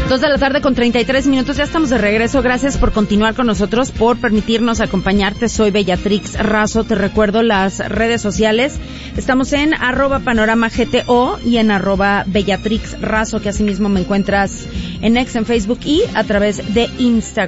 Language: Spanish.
2:33 p.m. Ya estamos de regreso. Gracias por continuar con nosotros, por permitirnos acompañarte. Soy Bellatrix Razo. Te recuerdo las redes sociales. Estamos en @panoramagto y en @Bellatrix Razo, que asimismo me encuentras en X, en Facebook y a través de Instagram.